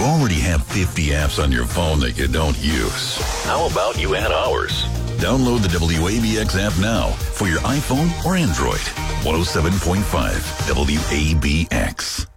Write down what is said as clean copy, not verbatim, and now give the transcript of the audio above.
already have 50 apps on your phone that you don't use. How about you add ours? Download the WABX app now for your iPhone or Android. 107.5 WABX.